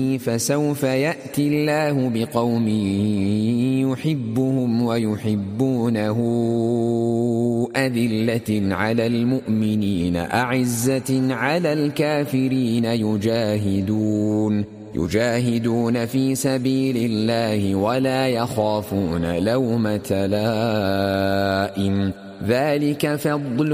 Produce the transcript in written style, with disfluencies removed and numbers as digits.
فسوف يأتي الله بقوم يحبهم ويحبونه أذلة على المؤمنين أعزة على الكافرين يجاهدون في سبيل الله ولا يخافون لومة لائم ذلك فضل